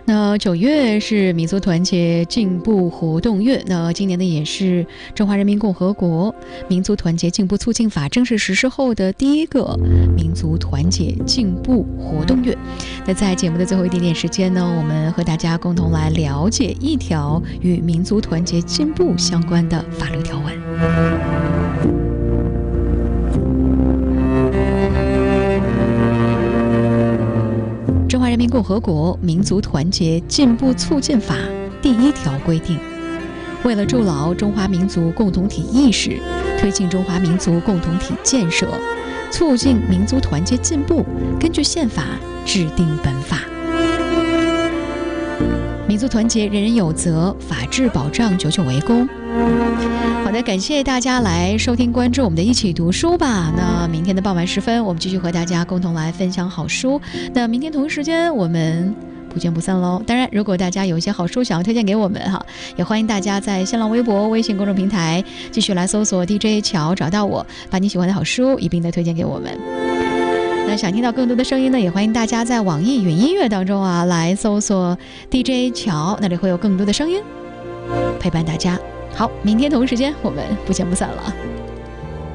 那9月是民族团结进步活动月，那今年呢也是中华人民共和国民族团结进步促进法正式实施后的第一个民族团结进步活动月。那在节目的最后一点点时间呢，我们和大家共同来了解一条与民族团结进步相关的法律条文。中华人民共和国民族团结进步促进法第1条规定，为了筑牢中华民族共同体意识，推进中华民族共同体建设，促进民族团结进步，根据宪法制定本法。民族团结人人有责，法治保障久久为功。好的，感谢大家来收听关注我们的一起读书吧。那明天的傍晚时分，我们继续和大家共同来分享好书。那明天同一时间我们不见不散喽。当然如果大家有一些好书想要推荐给我们哈，也欢迎大家在新浪微博、微信公众平台继续来搜索 DJ 乔，找到我，把你喜欢的好书一并的推荐给我们。那想听到更多的声音呢，也欢迎大家在网易云音乐当中来搜索 DJ 乔，那里会有更多的声音陪伴大家。好，明天同一时间我们不见不散了。